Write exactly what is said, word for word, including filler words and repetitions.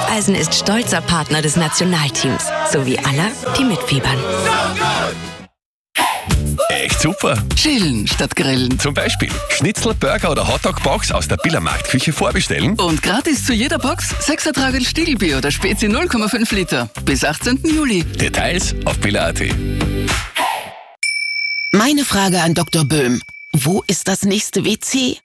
Raiffeisen ist stolzer Partner des Nationalteams, sowie aller, die mitfiebern. Echt super. Chillen statt grillen. Zum Beispiel Schnitzel, Burger oder Hotdog-Box aus der Billermarktküche vorbestellen. Und gratis zu jeder Box sechs Ertragel Stiegelbier oder Spezi null Komma fünf Liter. Bis achtzehnten Juli. Details auf biller punkt at. Meine Frage an Doktor Böhm. Wo ist das nächste W C?